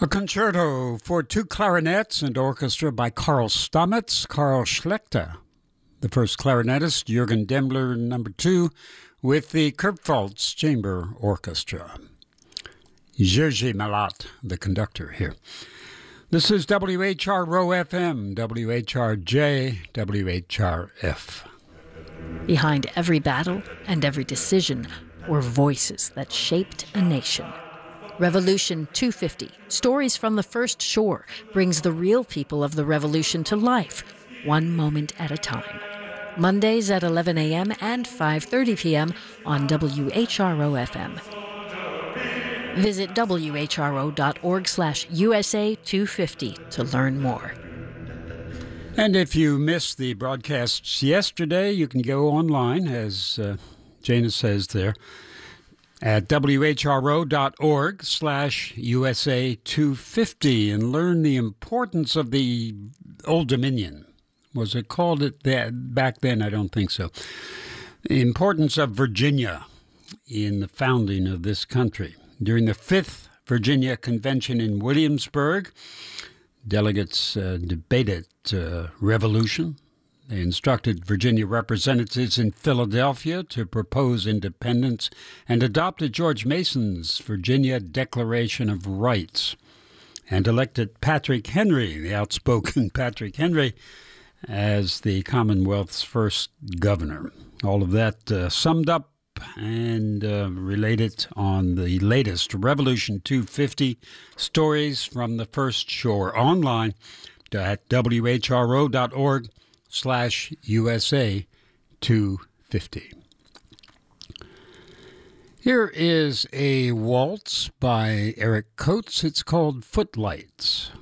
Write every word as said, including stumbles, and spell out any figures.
A concerto for two clarinets and orchestra by Karl Stamitz, Karl Schlechter, the first clarinetist, Jürgen Dembler, number two, with the Kurpfalz Chamber Orchestra. Jerzy Malat, the conductor here. This is W H R O F M, W H R J, W H R F. Behind every battle and every decision were voices that shaped a nation. Revolution two fifty, Stories from the First Shore, brings the real people of the revolution to life, one moment at a time. Mondays at eleven a.m. and five thirty p.m. on W H R O F M. Visit W H R O dot org slash U S A two fifty to learn more. And if you missed the broadcasts yesterday, you can go online, as uh, Jana says there, at W H R O dot org slash U S A two fifty and learn the importance of the Old Dominion. Was it called it that back then? I don't think so. The importance of Virginia in the founding of this country. During the fifth Virginia Convention in Williamsburg, delegates uh, debated uh, revolution. They instructed Virginia representatives in Philadelphia to propose independence and adopted George Mason's Virginia Declaration of Rights and elected Patrick Henry, the outspoken Patrick Henry, as the Commonwealth's first governor. All of that uh, summed up and uh, related on the latest Revolution two fifty, Stories from the First Shore, online at W H R O dot org slash U S A two fifty. Here is a waltz by Eric Coates. It's called Footlights.